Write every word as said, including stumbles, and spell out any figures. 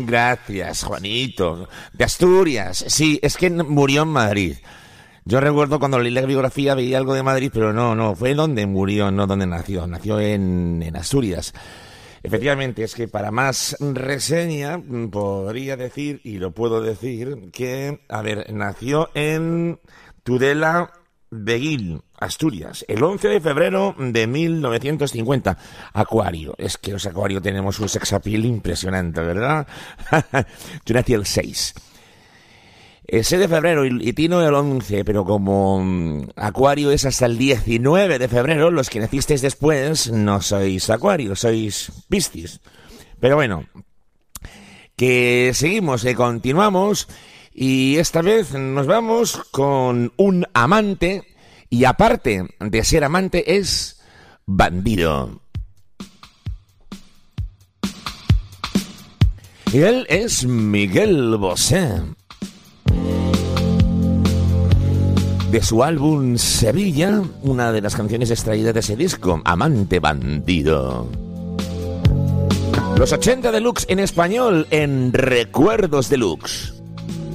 Gracias, Juanito. De Asturias. Sí, es que murió en Madrid. Yo recuerdo cuando leí la biografía veía algo de Madrid, pero no, no, fue donde murió, no donde nació. Nació en, en Asturias. Efectivamente, es que para más reseña podría decir, y lo puedo decir, que, a ver, nació en Tudela, Beguil, Asturias, el once de febrero de mil novecientos cincuenta. Acuario. Es que los Acuario tenemos un sex appeal impresionante, ¿verdad? Yo nací el seis. El seis de febrero y Tino el once, pero como um, Acuario es hasta el diecinueve de febrero, los que nacisteis después no sois Acuario, sois Piscis. Pero bueno, que seguimos, que continuamos, y esta vez nos vamos con un amante, y aparte de ser amante es bandido. Y él es Miguel Bosé. De su álbum Sevilla, una de las canciones extraídas de ese disco, Amante Bandido. Los ochenta Deluxe en español, en Recuerdos Deluxe.